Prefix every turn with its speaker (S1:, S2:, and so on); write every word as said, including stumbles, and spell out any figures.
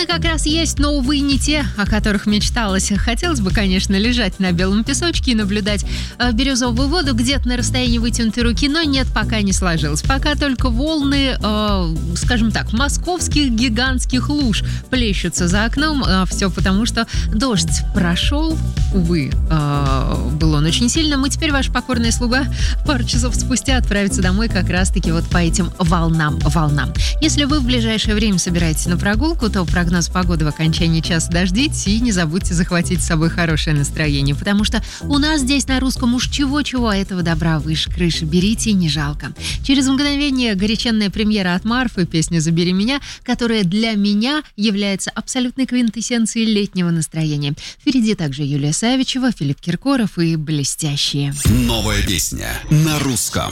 S1: Волны как раз есть, но, увы, не те, о которых мечталось. Хотелось бы, конечно, лежать на белом песочке и наблюдать э, бирюзовую воду где-то на расстоянии вытянутой руки, но нет, пока не сложилось. Пока только волны, э, скажем так, московских гигантских луж плещутся за окном. Э, все потому, что дождь прошел, увы, э, был он очень сильно. Мы теперь, ваша покорная слуга, пару часов спустя отправится домой как раз-таки вот по этим волнам, волнам. Если вы в ближайшее время собираетесь на прогулку, то прогноз погоды в окончании часа дождитесь и не забудьте захватить с собой хорошее настроение, потому что у нас здесь на русском уж чего-чего, а этого добра выше крыши. Берите, не жалко. Через мгновение горяченная премьера от Марфы, песня «Забери меня», которая для меня является абсолютной квинтэссенцией летнего настроения. Впереди также Юлия Савичева, Филипп Киркоров и «Блестящие».
S2: Новая песня на русском.